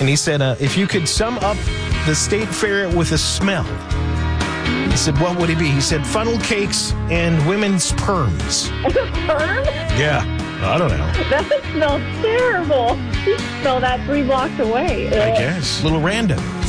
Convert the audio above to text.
And he said, if you could sum up the state fair with a smell, he said, what would it be? He said, funnel cakes and women's perms. Perm? Yeah, I don't know. That smells terrible. You smell that 3 blocks away. I guess. A little random.